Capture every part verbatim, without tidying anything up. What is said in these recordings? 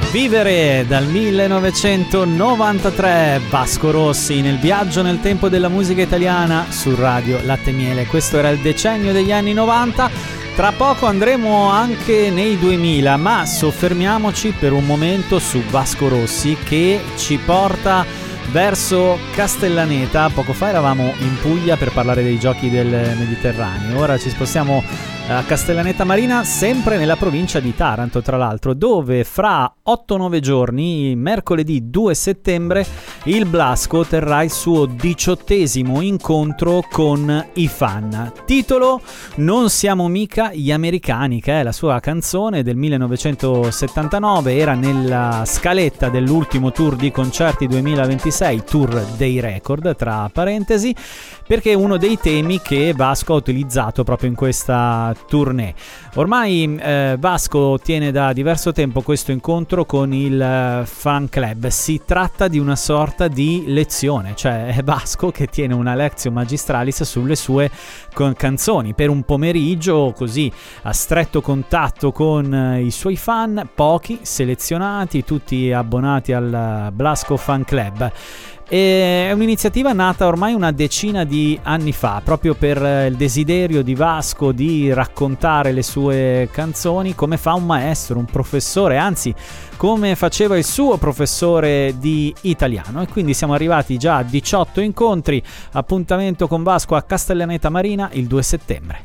Vivere dal millenovecentonovantatré, Vasco Rossi nel viaggio nel tempo della musica italiana su Radio Latte e Miele. Questo era il decennio degli anni novanta. Tra poco andremo anche nei duemila, ma soffermiamoci per un momento su Vasco Rossi che ci porta verso Castellaneta. Poco fa eravamo in Puglia per parlare dei giochi del Mediterraneo, ora ci spostiamo a Castellaneta Marina, sempre nella provincia di Taranto, tra l'altro, dove fra otto nove giorni, mercoledì due settembre, il Blasco terrà il suo diciottesimo incontro con i fan. Titolo: Non siamo mica gli americani, che è la sua canzone del millenovecentosettantanove, era nella scaletta dell'ultimo tour di concerti duemilaventisei, tour dei record tra parentesi, perché è uno dei temi che Vasco ha utilizzato proprio in questa tournée. Ormai eh, Vasco tiene da diverso tempo questo incontro con il eh, fan club. Si tratta di una sorta di lezione, cioè è Vasco che tiene una lectio magistralis sulle sue con canzoni per un pomeriggio, così a stretto contatto con eh, i suoi fan, pochi, selezionati, tutti abbonati al Blasco Fan Club. È un'iniziativa nata ormai una decina di anni fa, proprio per il desiderio di Vasco di raccontare le sue canzoni come fa un maestro, un professore, anzi come faceva il suo professore di italiano. E quindi siamo arrivati già a diciotto incontri. Appuntamento con Vasco a Castellaneta Marina il due settembre.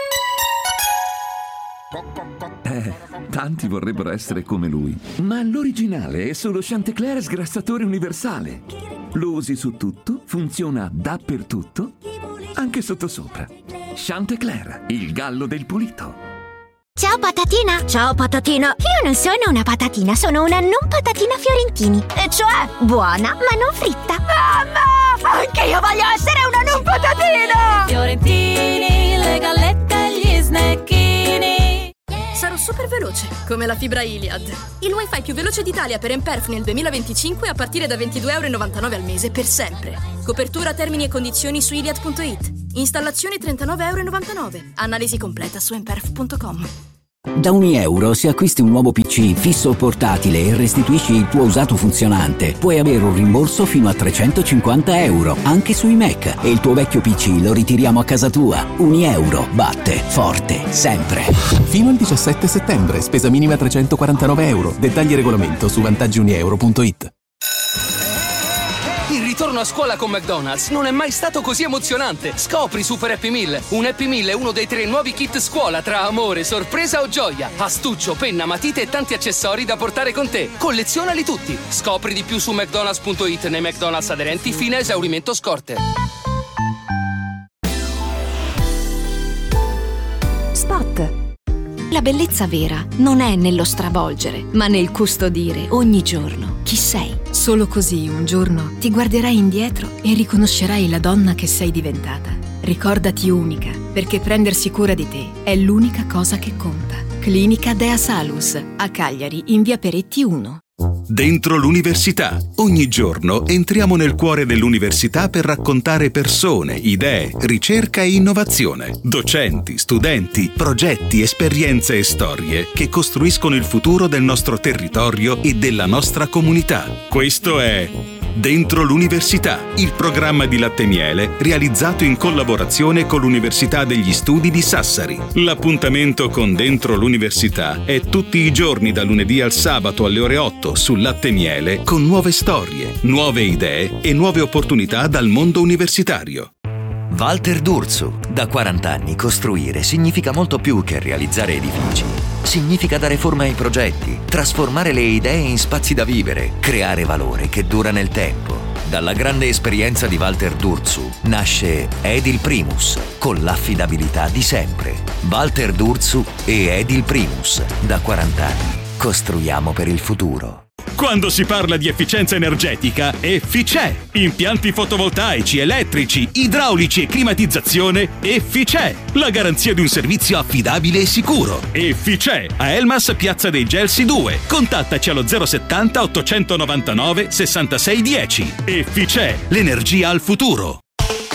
Eh, tanti vorrebbero essere come lui, ma l'originale è solo Chantecler sgrassatore universale. Lo usi su tutto, funziona dappertutto, anche sottosopra. Chantecler, il gallo del pulito. Ciao patatina! Ciao patatina! Io non sono una patatina, sono una non patatina Fiorentini. E cioè, buona, ma non fritta. Mamma! Anche io voglio essere una non patatina! Fiorentini, le gallette e gli snecchini. Sarò super veloce, come la fibra Iliad. Il wifi più veloce d'Italia per Emperf nel duemilaventicinque a partire da ventidue euro e novantanove al mese per sempre. Copertura, termini e condizioni su iliad punto it. Installazione trentanove euro e novantanove. Analisi completa su emperf punto com. Da ogni euro, se acquisti un nuovo P C fisso o portatile e restituisci il tuo usato funzionante, puoi avere un rimborso fino a trecentocinquanta euro, anche sui Mac, e il tuo vecchio P C lo ritiriamo a casa tua. Unieuro batte forte sempre. Fino al diciassette settembre, spesa minima trecentoquarantanove euro. Dettagli e regolamento su vantaggi unieuro punto it. Il ritorno a scuola con McDonald's non è mai stato così emozionante. Scopri Super Happy Meal. Un Happy Meal è uno dei tre nuovi kit scuola tra amore, sorpresa o gioia. Astuccio, penna, matite e tanti accessori da portare con te. Collezionali tutti. Scopri di più su mcdonalds punto it nei McDonald's aderenti fino a esaurimento scorte. Spot. La bellezza vera non è nello stravolgere, ma nel custodire ogni giorno chi sei. Solo così un giorno ti guarderai indietro e riconoscerai la donna che sei diventata. Ricordati unica, perché prendersi cura di te è l'unica cosa che conta. Clinica Dea Salus, a Cagliari, in via Peretti uno. Dentro l'università. Ogni giorno entriamo nel cuore dell'università per raccontare persone, idee, ricerca e innovazione. Docenti, studenti, progetti, esperienze e storie che costruiscono il futuro del nostro territorio e della nostra comunità. Questo è Dentro l'università, il programma di Latte e Miele realizzato in collaborazione con l'Università degli Studi di Sassari. L'appuntamento con Dentro l'università è tutti i giorni da lunedì al sabato alle ore otto su Latte e Miele, con nuove storie, nuove idee e nuove opportunità dal mondo universitario. Walter D'Urso. Da quaranta anni costruire significa molto più che realizzare edifici. Significa dare forma ai progetti, trasformare le idee in spazi da vivere, creare valore che dura nel tempo. Dalla grande esperienza di Walter D'Urso nasce Edil Primus, con l'affidabilità di sempre. Walter D'Urso e Edil Primus. Da quaranta anni costruiamo per il futuro. Quando si parla di efficienza energetica, Efficè. Impianti fotovoltaici, elettrici, idraulici e climatizzazione, Efficè. La garanzia di un servizio affidabile e sicuro. Efficè. A Elmas, Piazza dei Gelsi due. Contattaci allo zero settanta ottocentonovantanove sessantasei dieci. Efficè. L'energia al futuro.